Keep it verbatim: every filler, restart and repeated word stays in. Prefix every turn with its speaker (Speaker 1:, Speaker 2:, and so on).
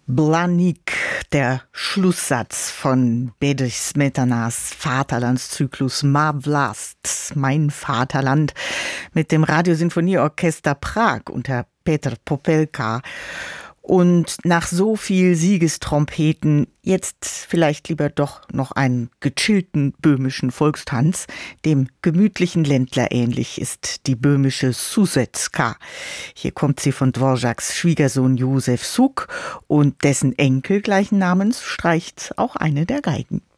Speaker 1: Blanik, der Schlusssatz von Bedřich Smetanas Vaterlandszyklus Ma Vlast, mein Vaterland, mit dem Radiosinfonieorchester Prag unter Petr Popelka. Und nach so viel Siegestrompeten jetzt vielleicht lieber doch noch einen gechillten böhmischen Volkstanz. Dem gemütlichen Ländler ähnlich ist die böhmische Sousetzka. Hier kommt sie von Dvořáks Schwiegersohn Josef Suk und dessen Enkel gleichen Namens streicht auch eine der Geigen.